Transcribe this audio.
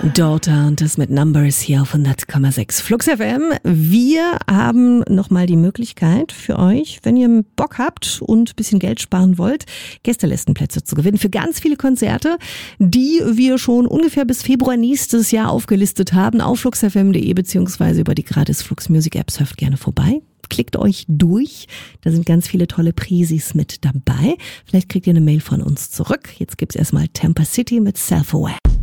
Daughter und das mit Numbers hier auf 100,6 Flux FM. Wir haben nochmal die Möglichkeit für euch, wenn ihr Bock habt und ein bisschen Geld sparen wollt, Gästelistenplätze zu gewinnen für ganz viele Konzerte, die wir schon ungefähr bis Februar nächstes Jahr aufgelistet haben auf fluxfm.de beziehungsweise über die gratis Flux Music App. Surft gerne vorbei. Klickt euch durch, da sind ganz viele tolle Prisis mit dabei. Vielleicht kriegt ihr eine Mail von uns zurück. Jetzt gibt's erstmal Tampa City mit Self-Aware.